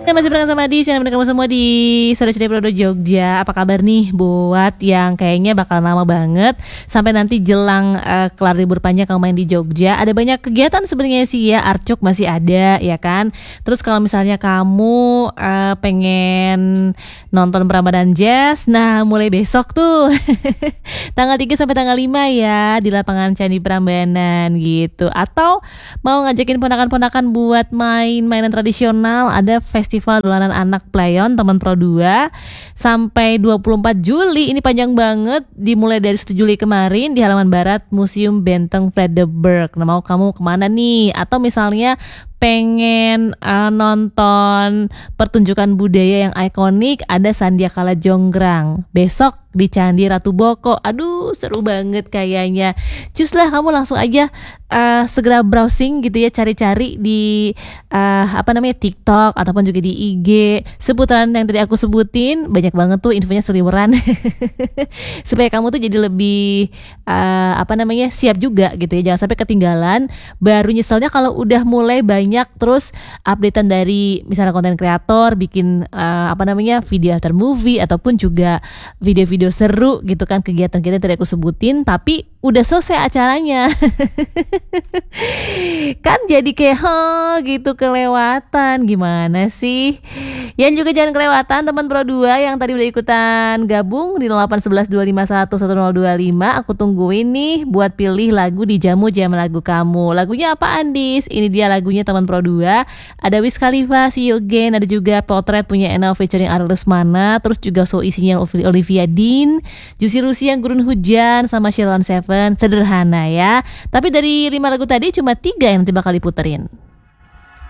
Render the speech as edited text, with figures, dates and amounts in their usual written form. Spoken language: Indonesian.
Ya masih bersama sama di channel kamu semua di Sore Ceri Prodo Jogja. Apa kabar nih buat yang kayaknya bakal lama banget sampai nanti jelang kelar libur panjang kamu main di Jogja. Ada banyak kegiatan sebenarnya sih ya. Arcuk masih ada ya kan. Terus kalau misalnya kamu pengen nonton Ramadan Jazz, nah mulai besok tuh tanggal 3 sampai tanggal 5 ya di lapangan Candi Prambanan gitu. Atau mau ngajakin ponakan-ponakan buat main mainan tradisional, ada Festival Dolanan Anak Playon Taman Pro 2 sampai 24 Juli. Ini panjang banget, dimulai dari 1 Juli kemarin di halaman barat Museum Benteng Vredenburg. Nah, mau kamu kemana nih? Atau misalnya pengen nonton pertunjukan budaya yang ikonik, ada Sandiakala Jonggrang besok di Candi Ratu Boko. Aduh seru banget kayaknya. Cus lah kamu langsung aja segera browsing gitu ya, cari-cari di TikTok ataupun juga di IG seputaran yang tadi aku sebutin. Banyak banget tuh infonya seliweran supaya kamu tuh jadi lebih siap juga gitu ya, jangan sampai ketinggalan. Baru nyeselnya kalau udah mulai banyak terus updatean dari misalnya konten kreator bikin video after movie ataupun juga video-video seru gitu kan, kegiatan-kegiatan yang tadi aku sebutin tapi udah selesai acaranya kan jadi kayak gitu kelewatan. Gimana sih? Yang juga jangan kelewatan teman Pro 2 yang tadi udah ikutan gabung di 081125111025. Aku tungguin nih buat pilih lagu di Jamu Jam Lagu Kamu. Lagunya apa Andis? Ini dia lagunya teman Pro 2. Ada Wiz Khalifa, See You Again, ada juga Potret punya Enel featuring Ariel Lesmana, terus juga So Isinya Olivia Dean, Juicy Lucy yang Gurun Hujan sama Sheila on 7. Sederhana ya. Tapi dari 5 lagu tadi cuma 3 yang nanti bakal diputerin.